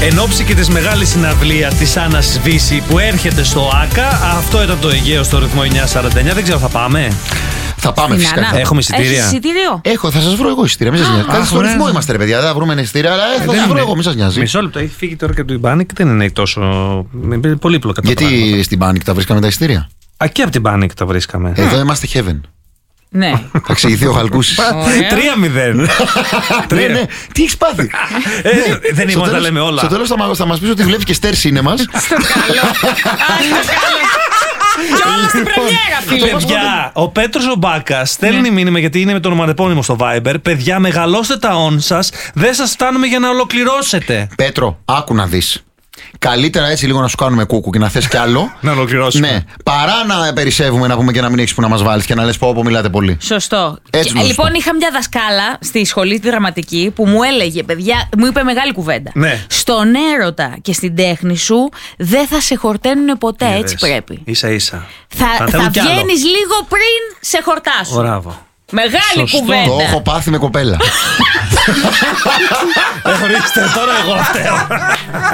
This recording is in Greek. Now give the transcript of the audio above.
Εν ώψη και της μεγάλης συναυλία της Άννας Βύση που έρχεται στο ΆΚΑ, αυτό ήταν το Αιγαίο στο ρυθμό 949. Δεν ξέρω, θα πάμε. Θα πάμε φυσικά. Έχουμε εισιτήρια. Έχεις εισιτήριο? Έχω, θα σας βρω εγώ εισιτήρια. Μην σας νοιάζει. Κάτι στο ρυθμό είμαστε, ρε παιδιά. Δεν θα βρούμε εισιτήρια, αλλά θα σας βρω εγώ. Μην σας νοιάζει. Μισό λεπτό, έχει φύγει τώρα και το Panic, δεν είναι τόσο. Πολύπλοκα τα πράγματα. Γιατί στην Panic τα βρίσκαμε τα εισιτήρια? Και από την Panic τα βρίσκαμε. Εδώ είμαστε heaven. Ναι. Θα εξηγηθεί ο Χαλκούσης. 3-0. Ναι, τι έχεις πάθει? Δεν είμαστε, τα λέμε όλα. Στο τέλος θα μας πεις ότι βλέπει και Στέρ Σίνεμας. Στο καλό. Και όλα στην πρεμιέρα, φίλε. Παιδιά, ο Πέτρος ο Μπάκας στέλνει μήνυμα, γιατί είναι με το ονοματεπώνυμο στο Viber. Παιδιά, μεγαλώστε τα όν σας. Δεν σας φτάνουμε για να ολοκληρώσετε. Πέτρο, άκου να δεις. Καλύτερα έτσι λίγο να σου κάνουμε κούκου και να θες κι άλλο. Να ολοκληρώσουμε. Ναι. Παρά να περισσεύουμε να πούμε και να μην έχεις που να μας βάλεις και να λες πω μιλάτε πολύ. Σωστό. Έτσι Λοιπόν, είχα μια δασκάλα στη σχολή τη δραματική που μου έλεγε, παιδιά, μου είπε μεγάλη κουβέντα. Ναι. Στον έρωτα και στην τέχνη σου δεν θα σε χορταίνουν ποτέ, έτσι πρέπει. Ίσα-ίσα. Θα βγαίνεις λίγο πριν σε χορτάσουν. Μπράβο. Μεγάλη κουβέντα. Το έχω πάθει με κοπέλα. Ορίστε, τώρα εγώ φταίω.